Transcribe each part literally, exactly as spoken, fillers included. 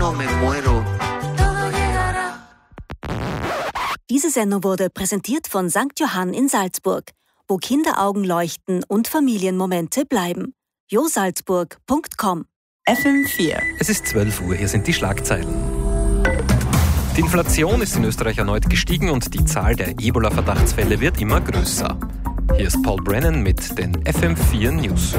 no me muero. Todo llegará. Diese Sendung wurde präsentiert von Sankt Johann in Salzburg, wo Kinderaugen leuchten und Familienmomente bleiben. jo salzburg punkt com. F M vier. Es ist zwölf Uhr, hier sind die Schlagzeilen. Die Inflation ist in Österreich erneut gestiegen und die Zahl der Ebola-Verdachtsfälle wird immer größer. Hier ist Paul Brennan mit den F M vier News.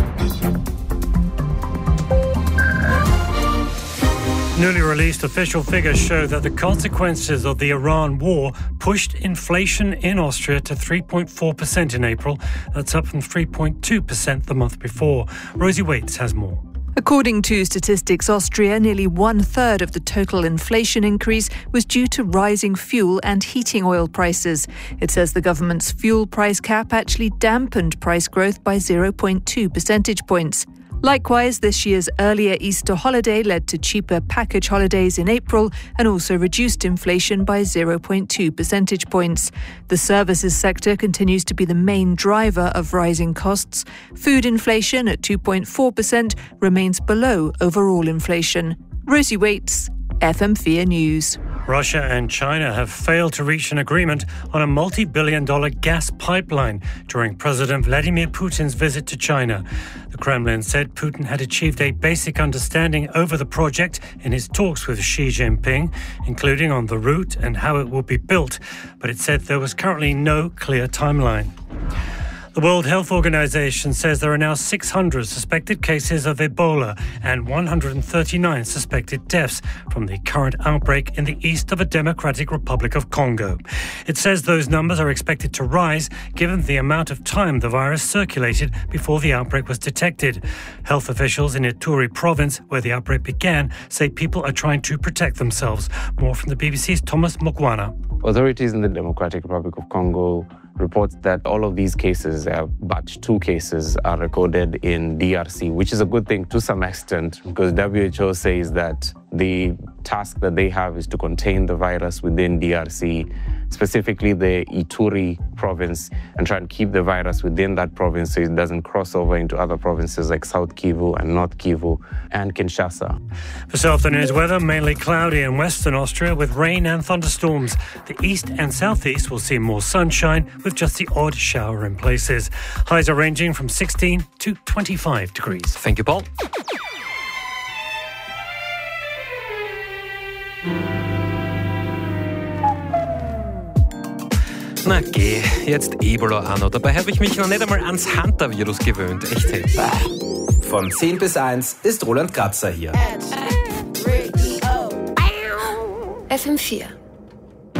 Newly released official figures show that the consequences of the Iran war pushed inflation in Austria to three point four percent in April. That's up from three point two percent the month before. Rosie Waits has more. According to Statistics Austria, nearly one-third of the total inflation increase was due to rising fuel and heating oil prices. It says the government's fuel price cap actually dampened price growth by zero point two percentage points. Likewise, this year's earlier Easter holiday led to cheaper package holidays in April and also reduced inflation by zero point two percentage points. The services sector continues to be the main driver of rising costs. Food inflation at two point four percent remains below overall inflation. Rosie Waits, F M four News. Russia and China have failed to reach an agreement on a multi-billion dollar gas pipeline during President Vladimir Putin's visit to China. The Kremlin said Putin had achieved a basic understanding over the project in his talks with Xi Jinping, including on the route and how it will be built, but it said there was currently no clear timeline. The World Health Organization says there are now six hundred suspected cases of Ebola and one hundred thirty-nine suspected deaths from the current outbreak in the east of the Democratic Republic of Congo. It says those numbers are expected to rise given the amount of time the virus circulated before the outbreak was detected. Health officials in Ituri province, where the outbreak began, say people are trying to protect themselves. More from the B B C's Thomas Mokwana. Authorities in the Democratic Republic of Congo reports that all of these cases, uh, but two cases, are recorded in D R C, which is a good thing to some extent because W H O says that the task that they have is to contain the virus within D R C, specifically the Ituri province, and try and keep the virus within that province so it doesn't cross over into other provinces like South Kivu and North Kivu and Kinshasa. This afternoon's weather, mainly cloudy in Western Austria with rain and thunderstorms. The east and southeast will see more sunshine with just the odd shower in places. Highs are ranging from sixteen to twenty-five degrees. Thank you, Paul. Na geh, jetzt Ebola an. Dabei habe ich mich noch nicht einmal ans Hunter-Virus gewöhnt. Echt hey. Von zehn bis eins ist Roland Kratzer hier. F M vier